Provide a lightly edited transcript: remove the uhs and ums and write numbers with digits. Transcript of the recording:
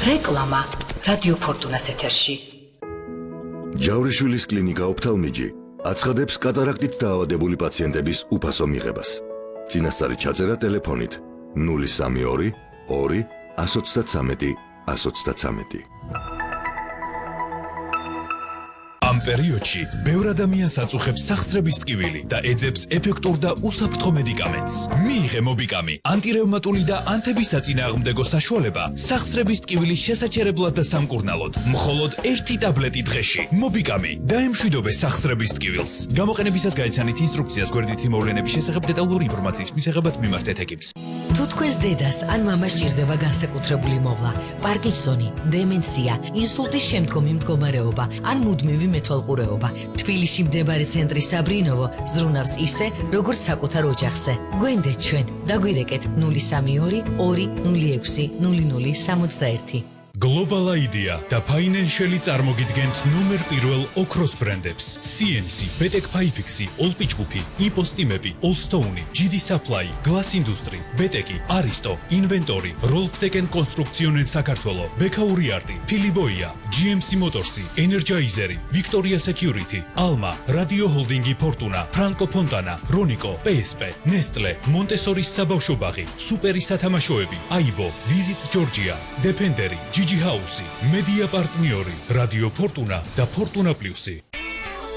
რეკლამა რადიო ფორტუნას ეთერში. ჯავრიშვილის კლინიკა ოფთალმიჯი აცხადებს კატარაქტით დაავადებული პაციენტების უფასო მიღებას. წინასწარი ჩაწერა ტელეფონით 032 2 133 133. ამ პერიოდში ბევრ ადამიანს აწუხებს სახსრების ტკივილი და ეძებს ეფექტურ და უსაფრთხო მედიკამენტს. მიიღე მობიკამი, ანტირევმატული და ანთებისაწინააღმდეგო საშუალება სახსრების ტკივილის შესაჩერებლად და სამკურნალოდ. მხოლოდ 1 ტაბლეტი დღეში. მობიკამი დაემშვიდობე სახსრების ტკივილს. გამოყენებისას გაიცანით ინსტრუქციას გვერდითი მოვლენების შესახებ დეტალური ინფორმაციის მისაღებად მიმართეთ ექიპს. თუ თქვენს დედას ან მამას სჭირდება განსაკუთრებული მოვლა, პარკინსონი, დემენცია, ინსულტის შემდგომი მდგომარეობა ან მუდმივი მეთვალყურეობა, თბილისში მდებარე ცენტრი საბრინოვო ზრუნავს ისე, როგორც საკუთარ ოჯახზე. გვენდეთ ჩვენ, დაგვირეკეთ 032 2 06 0061. Global Idea და Financial წარმოგიდგენთ ნომერ 1 ოქროს ბრენდებს. CNC, Betek Pipexi, Olpichgupi, Impostimები, Oldstone, GD Supply, Glass Industry, Beteki, Aristo, Inventory, Rolfteken Constructionen საქართველო, Bekauri Arti, Philiboia, GMC Motors, Energizer, Victoria Security, Alma, Radio Holdingi Fortuna, Franco Fontana, Ronico, PSP, Nestle, Montessori საბავშვო ბაღი, Superi სათამაშოები, Aibo, Visit Georgia, Defenderi, Gigi House, Media Partneri, Radio Fortuna და Fortuna Plus.